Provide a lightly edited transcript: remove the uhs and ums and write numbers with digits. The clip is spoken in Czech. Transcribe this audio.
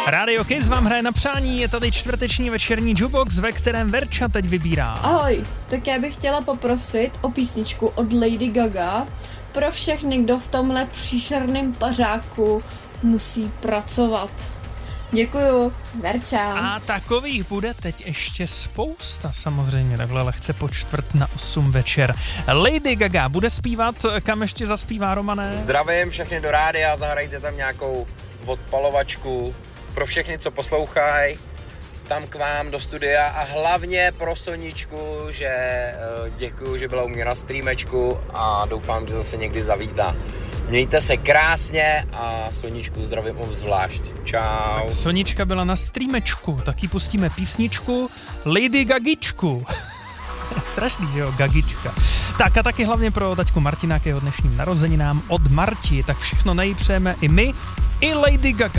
Radio Kiss vám hraje na přání, je tady čtvrteční večerní jukebox, ve kterém Verča teď vybírá. Ahoj, tak já bych chtěla poprosit o písničku od Lady Gaga pro všechny, kdo v tomhle příšerném pařáku musí pracovat. Děkuju, Verča. A takových bude teď ještě spousta, samozřejmě, takhle lehce po 7:45 večer. Lady Gaga bude zpívat, kam ještě zaspívá, Romane? Zdravím všechny do rádia, zahrajte tam nějakou odpalovačku pro všechny, co poslouchají, tam k vám do studia a hlavně pro Soničku, že děkuju, že byla u mě na streamečku a doufám, že zase někdy zavítá. Mějte se krásně a Soničku zdravím obzvlášť. Čau. Tak Sonička byla na streamečku, tak jí pustíme písničku Lady Gagičku. Strašný, že jo, Gagička. Tak a taky hlavně pro taťku Martina k jeho dnešním narozeninám od Marti, tak všechno nejpřejeme i my, i Lady Gaga.